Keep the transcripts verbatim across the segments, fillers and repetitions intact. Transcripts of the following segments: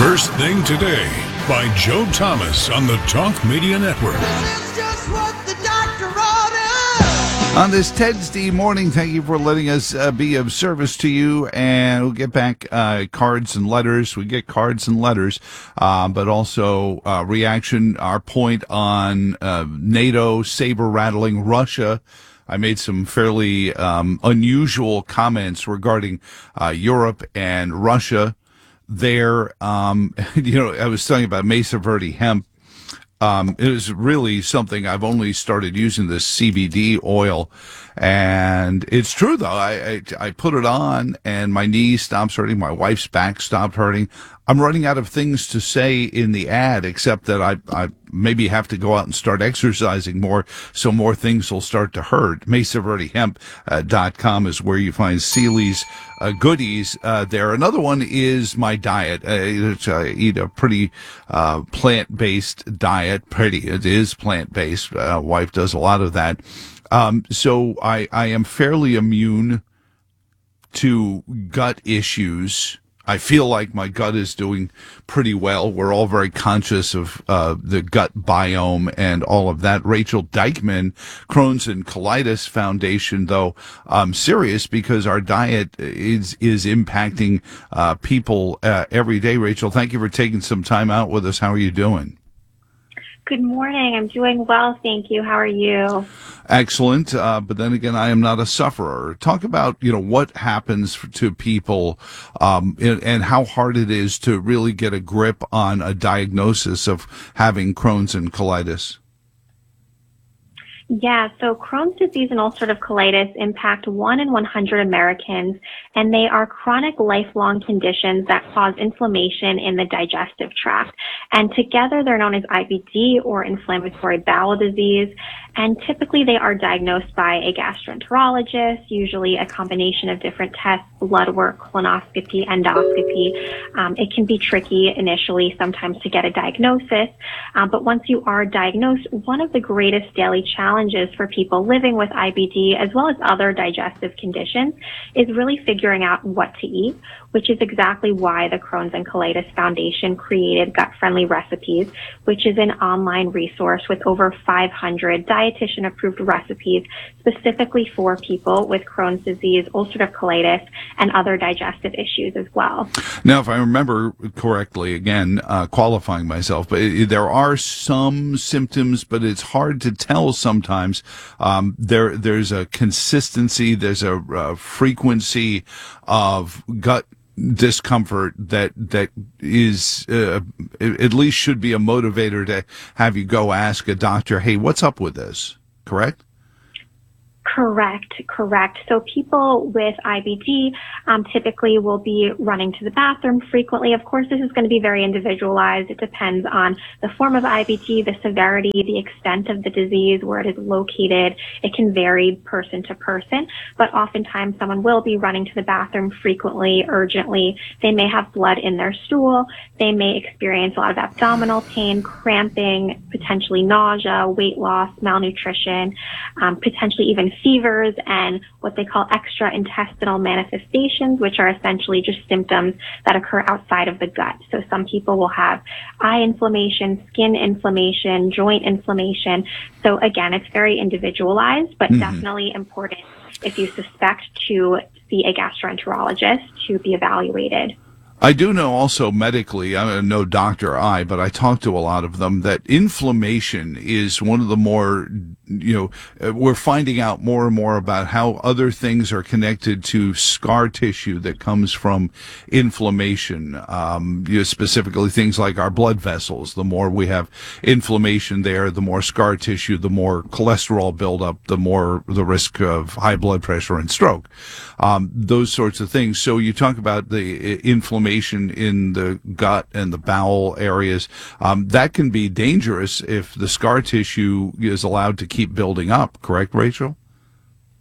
First Thing Today by Joe Thomas on the Talk Media Network. This is just what the doctor ordered. On this Wednesday morning, thank you for letting us uh, be of service to you, and we'll get back uh, cards and letters. We get cards and letters, uh, but also uh, reaction, our point on uh, NATO saber-rattling Russia. I made some fairly um, unusual comments regarding uh, Europe and Russia there. Um, you know, I was talking about Mesa Verde hemp. Um, it is really something. I've only started using this C B D oil, and it's true though. I, I I put it on, and my knees stopped hurting. My wife's back stopped hurting. I'm running out of things to say in the ad, except that I I maybe have to go out and start exercising more, so more things will start to hurt. Mesa Verde Hemp dot com is where you find Sealy's uh, goodies. Uh, there. Another one is my diet. Uh, I eat a pretty uh, plant-based diet. Pretty. It is plant-based. Uh, wife does a lot of that. Um, so I, I am fairly immune to gut issues. I feel like my gut is doing pretty well. We're all very conscious of uh, the gut biome and all of that. Rachel Dykman, Crohn's and Colitis Foundation, though, um, serious because our diet is is impacting uh, people uh, every day. Rachel, thank you for taking some time out with us. How are you doing? Good morning. I'm doing well, thank you. How are you? Excellent. Uh, but then again, I am not a sufferer. Talk about, you know, what happens to people um, and, and how hard it is to really get a grip on a diagnosis of having Crohn's and colitis. Yeah, so Crohn's disease and ulcerative colitis impact one in one hundred Americans, and they are chronic lifelong conditions that cause inflammation in the digestive tract. And together they're known as I B D, or inflammatory bowel disease. And typically they are diagnosed by a gastroenterologist, usually a combination of different tests, blood work, colonoscopy, endoscopy. Um, it can be tricky initially sometimes to get a diagnosis, um, but once you are diagnosed, one of the greatest daily challenges for people living with I B D as well as other digestive conditions is really figuring out what to eat, which is exactly why the Crohn's and Colitis Foundation created Gut Friendly Recipes, which is an online resource with over five hundred dietitian approved recipes specifically for people with Crohn's disease, ulcerative colitis, and other digestive issues as well. Now, if I remember correctly, again, uh, qualifying myself, but it, there are some symptoms, but it's hard to tell sometimes. Um, there, there's a consistency, there's a, a frequency of gut discomfort that that is uh, at least should be a motivator to have you go ask a doctor, hey, what's up with this? Correct? Correct, correct. So people with I B D um, typically will be running to the bathroom frequently. Of course, this is going to be very individualized. It depends on the form of I B D, the severity, the extent of the disease, where it is located. It can vary person to person, but oftentimes someone will be running to the bathroom frequently, urgently. They may have blood in their stool. They may experience a lot of abdominal pain, cramping, potentially nausea, weight loss, malnutrition, um, potentially even fevers, and what they call extra-intestinal manifestations, which are essentially just symptoms that occur outside of the gut. So some people will have eye inflammation, skin inflammation, joint inflammation. So again, it's very individualized, but mm-hmm. definitely important if you suspect to see a gastroenterologist to be evaluated. I do know also medically, I'm no doctor I, but I talk to a lot of them, that inflammation is one of the more, you know, we're finding out more and more about how other things are connected to scar tissue that comes from inflammation. Um, you know, specifically things like our blood vessels. The more we have inflammation there, the more scar tissue, the more cholesterol buildup, the more the risk of high blood pressure and stroke. Um, those sorts of things. So you talk about the inflammation in the gut and the bowel areas. Um, that can be dangerous if the scar tissue is allowed to keep building up. Correct, Rachel?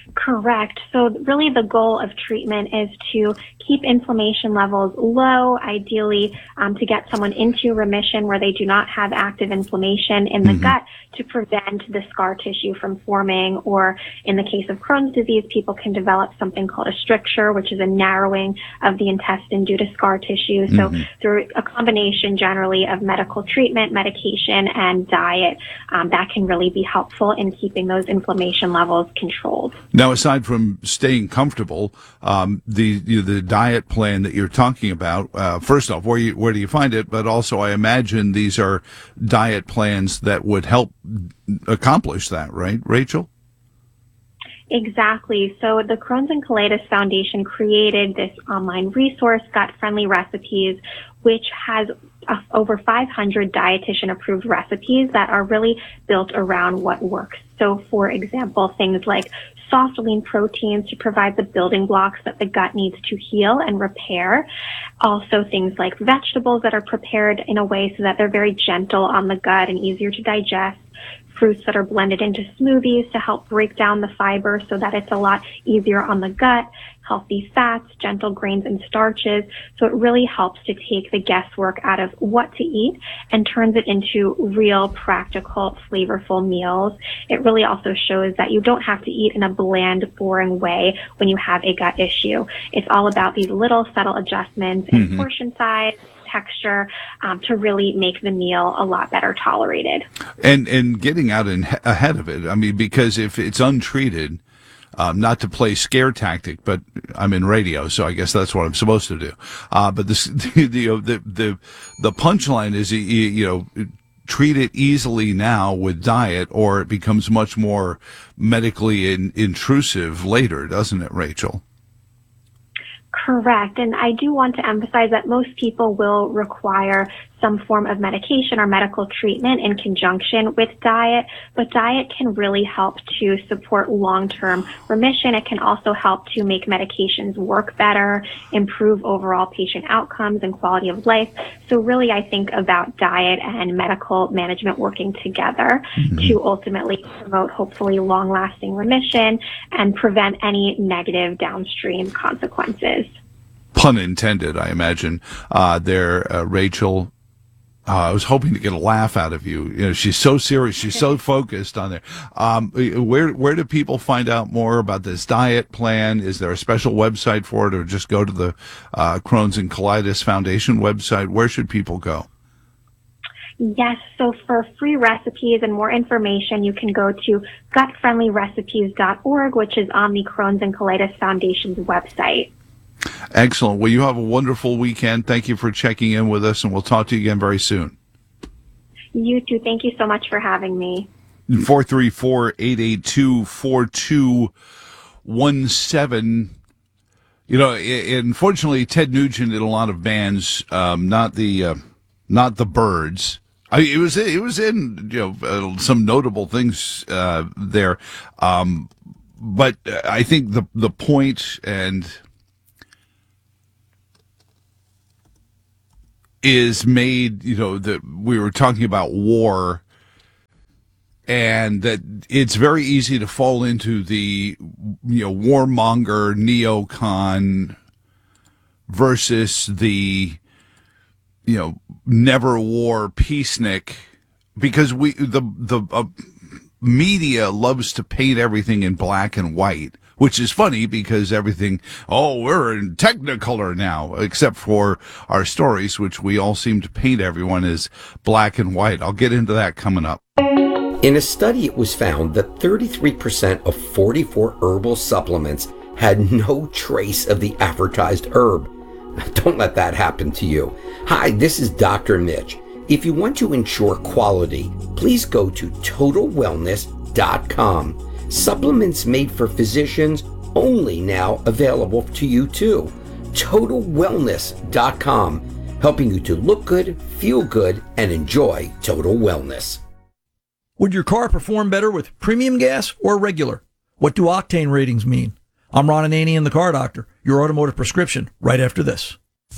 Correct. So really the goal of treatment is to keep inflammation levels low, ideally um, to get someone into remission where they do not have active inflammation in the mm-hmm. gut to prevent the scar tissue from forming. Or in the case of Crohn's disease, people can develop something called a stricture, which is a narrowing of the intestine due to scar tissue. So mm-hmm. through a combination generally of medical treatment, medication, and diet, um, that can really be helpful in keeping those inflammation levels controlled. Now, aside from staying comfortable, um, the you know, the diet plan that you're talking about, uh, first off, where you, where do you find it? But also, I imagine these are diet plans that would help accomplish that, right, Rachel? Exactly. So the Crohn's and Colitis Foundation created this online resource, Gut Friendly Recipes, which has uh, over five hundred dietitian-approved recipes that are really built around what works. So, for example, things like soft lean proteins to provide the building blocks that the gut needs to heal and repair. Also things like vegetables that are prepared in a way so that they're very gentle on the gut and easier to digest. Fruits that are blended into smoothies to help break down the fiber so that it's a lot easier on the gut, healthy fats, gentle grains and starches. So it really helps to take the guesswork out of what to eat and turns it into real, practical, flavorful meals. It really also shows that you don't have to eat in a bland, boring way when you have a gut issue. It's all about these little subtle adjustments in mm-hmm. portion size, texture, um, to really make the meal a lot better tolerated. And and getting out in, ahead of it. I mean, because if it's untreated, um, not to play scare tactic, but I'm in radio, so I guess that's what I'm supposed to do. Uh, but this, the, the, the, the punchline is, you, you know, treat it easily now with diet, or it becomes much more medically in, intrusive later, doesn't it, Rachel? Correct. And I do want to emphasize that most people will require some form of medication or medical treatment in conjunction with diet, but diet can really help to support long-term remission. It can also help to make medications work better, improve overall patient outcomes and quality of life. So really, I think about diet and medical management working together mm-hmm. to ultimately promote hopefully long-lasting remission and prevent any negative downstream consequences. Pun intended, I imagine. Uh, there, uh, Rachel. Uh, I was hoping to get a laugh out of you. You know, she's so serious. She's so focused on there. Um, where where do people find out more about this diet plan? Is there a special website for it, or just go to the uh, Crohn's and Colitis Foundation website? Where should people go? Yes, so for free recipes and more information, you can go to gut friendly recipes dot org, which is on the Crohn's and Colitis Foundation's website. Excellent. Well, you have a wonderful weekend. Thank you for checking in with us, and we'll talk to you again very soon. You too. Thank you so much for having me. four three four, eight eight two, four two one seven. You know, unfortunately, Ted Nugent did a lot of bands, um, not the uh, not the Byrds. I, it was it was in you know uh, some notable things uh, there, um, but I think the the point and is made, you know, that we were talking about war, and that it's very easy to fall into the, you know, warmonger neocon versus the, you know, never war peacenik, because we, the, the uh, media loves to paint everything in black and white, which is funny because everything, oh, we're in Technicolor now, except for our stories, which we all seem to paint everyone as black and white. I'll get into that coming up. In a study, it was found that thirty-three percent of forty-four herbal supplements had no trace of the advertised herb. Don't let that happen to you. Hi, this is Doctor Mitch. If you want to ensure quality, please go to total wellness dot com. Supplements made for physicians, only now available to you too. total wellness dot com, helping you to look good, feel good, and enjoy total wellness. Would your car perform better with premium gas or regular? What do octane ratings mean? I'm Ron Ananian, the Car Doctor, your automotive prescription, right after this.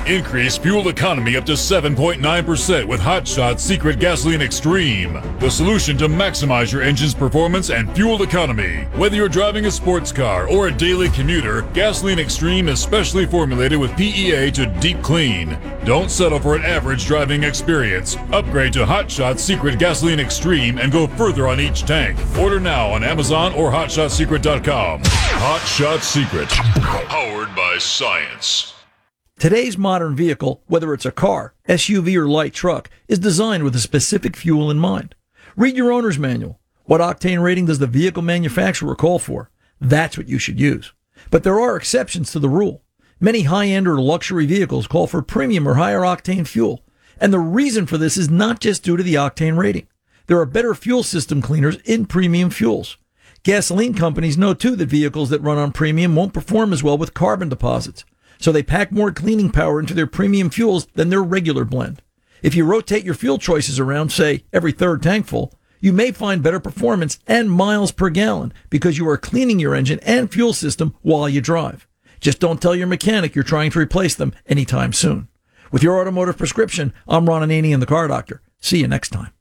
Increase fuel economy up to seven point nine percent with Hot Shot Secret Gasoline Extreme, the solution to maximize your engine's performance and fuel economy. Whether you're driving a sports car or a daily commuter, Gasoline Extreme is specially formulated with P E A to deep clean. Don't settle for an average driving experience. Upgrade to Hot Shot Secret Gasoline Extreme and go further on each tank. Order now on Amazon or hot shot secret dot com. Hot Shot Secret, powered by science. Today's modern vehicle, whether it's a car, S U V, or light truck, is designed with a specific fuel in mind. Read your owner's manual. What octane rating does the vehicle manufacturer call for? That's what you should use. But there are exceptions to the rule. Many high-end or luxury vehicles call for premium or higher octane fuel. And the reason for this is not just due to the octane rating. There are better fuel system cleaners in premium fuels. Gasoline companies know, too, that vehicles that run on premium won't perform as well with carbon deposits. So they pack more cleaning power into their premium fuels than their regular blend. If you rotate your fuel choices around, say, every third tank full, you may find better performance and miles per gallon because you are cleaning your engine and fuel system while you drive. Just don't tell your mechanic you're trying to replace them anytime soon. With your automotive prescription, I'm Ron Ananian, the Car Doctor. See you next time.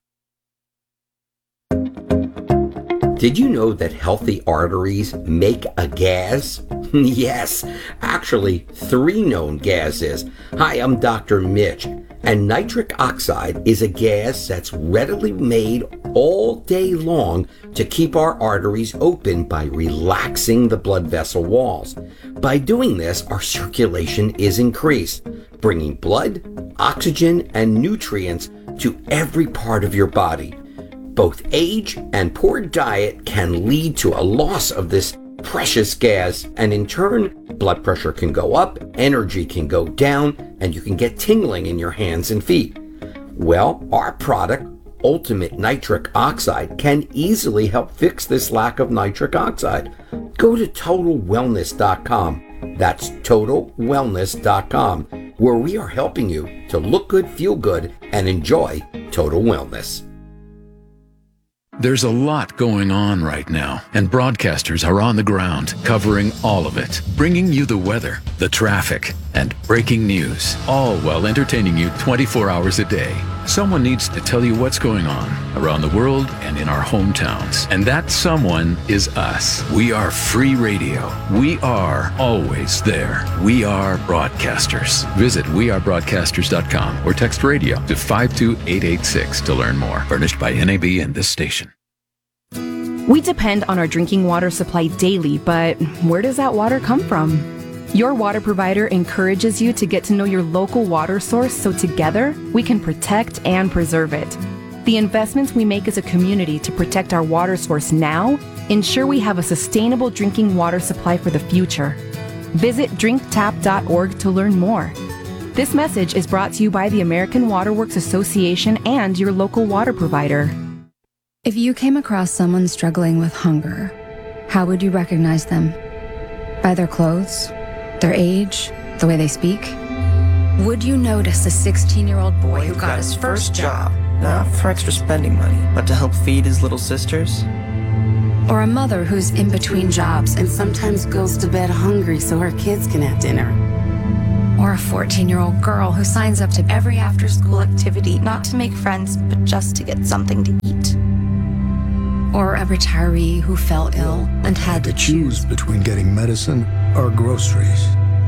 Did you know that healthy arteries make a gas? Yes, actually, three known gases. Hi, I'm Doctor Mitch, and nitric oxide is a gas that's readily made all day long to keep our arteries open by relaxing the blood vessel walls. By doing this, our circulation is increased, bringing blood, oxygen, and nutrients to every part of your body. Both age and poor diet can lead to a loss of this precious gas, and in turn, blood pressure can go up, energy can go down, and you can get tingling in your hands and feet. Well, our product, Ultimate Nitric Oxide, can easily help fix this lack of nitric oxide. Go to total wellness dot com. That's total wellness dot com, where we are helping you to look good, feel good, and enjoy total wellness. There's a lot going on right now, and broadcasters are on the ground covering all of it, bringing you the weather, the traffic, and breaking news, all while entertaining you twenty-four hours a day. Someone needs to tell you what's going on around the world and in our hometowns, and that someone is us. We are free radio. We are always there. We are broadcasters. Visit we are broadcasters dot com or text radio to five two eight eight six to learn more. Furnished by N A B and this station. We depend on our drinking water supply daily, but where does that water come from? Your water provider encourages you to get to know your local water source so together we can protect and preserve it. The investments we make as a community to protect our water source now ensure we have a sustainable drinking water supply for the future. Visit drink tap dot org to learn more. This message is brought to you by the American Water Works Association and your local water provider. If you came across someone struggling with hunger, how would you recognize them? By their clothes? Their age? The way they speak? Would you notice a sixteen-year-old boy who got his first job? Not for extra spending money, but to help feed his little sisters? Or a mother who's in between jobs and sometimes goes to bed hungry so her kids can have dinner? Or a fourteen-year-old girl who signs up to every after-school activity not to make friends, but just to get something to eat? Or a retiree who fell ill and had to choose between getting medicine or groceries.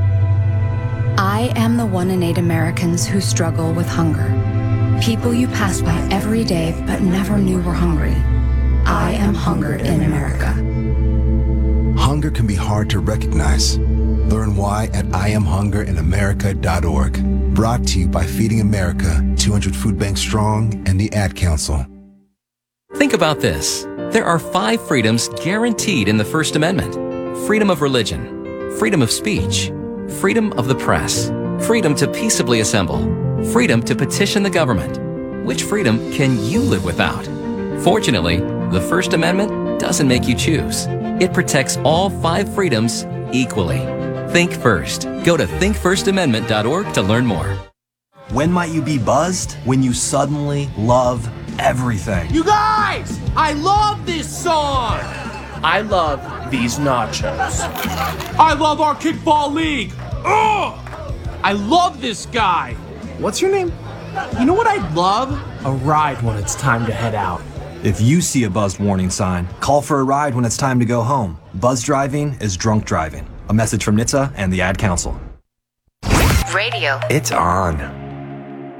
I am the one in eight Americans who struggle with hunger. People you pass by every day but never knew were hungry. I am hunger in America. Hunger can be hard to recognize. Learn why at I am hunger in America dot org. Brought to you by Feeding America, two hundred Food Banks Strong, and the Ad Council. Think about this. There are five freedoms guaranteed in the First Amendment. Freedom of religion, freedom of speech, freedom of the press, freedom to peaceably assemble, freedom to petition the government. Which freedom can you live without? Fortunately, the First Amendment doesn't make you choose. It protects all five freedoms equally. Think first. Go to think first amendment dot org to learn more. When might you be buzzed? When you suddenly love everything. You guys, I love this song. I love these nachos. I love our kickball league. Ugh! I love this guy. What's your name? You know what I'd love? A ride when it's time to head out. If you see a buzzed warning sign, call for a ride when it's time to go home. Buzz driving is drunk driving. A message from N H T S A and the Ad Council. Radio. It's on.